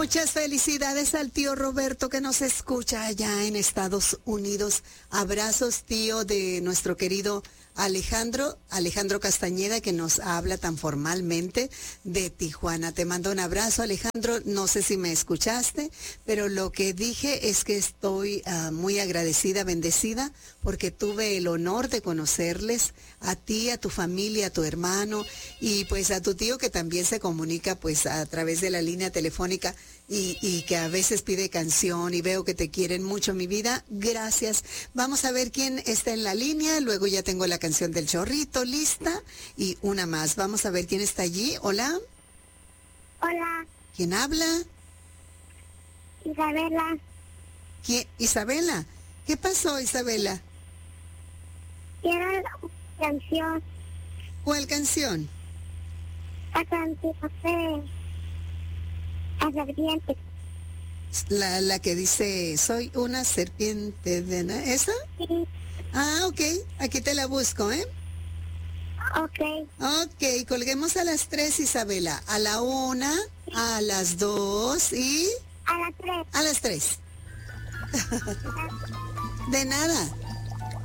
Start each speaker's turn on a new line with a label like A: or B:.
A: Muchas felicidades al tío Roberto que nos escucha allá en Estados Unidos. Abrazos, tío, de nuestro querido Alejandro Castañeda, que nos habla tan formalmente de Tijuana. Te mando un abrazo, Alejandro. No sé si me escuchaste, pero lo que dije es que estoy muy agradecida, bendecida, porque tuve el honor de conocerles a ti, a tu familia, a tu hermano y pues a tu tío, que también se comunica pues a través de la línea telefónica y que a veces pide canción, y veo que te quieren mucho, mi vida. Gracias. Vamos a ver quién está en la línea. Luego ya tengo la canción del chorrito lista y una más. Vamos a ver quién está allí. Hola.
B: Hola,
A: ¿Quién habla?
B: Isabela.
A: ¿Quién? Isabela. ¿Qué pasó, Isabela?
B: Quiero la canción,
A: ¿Cuál canción?
B: la canción de la serpiente.
A: La que dice, soy una serpiente de... ¿Esa?
B: Sí,
A: Ah, ok. Aquí te la busco, ¿eh?
B: ok.
A: Ok, colguemos a las 3, Isabela. A la 1, a las 2 y
B: A las 3.
A: a las 3. De nada.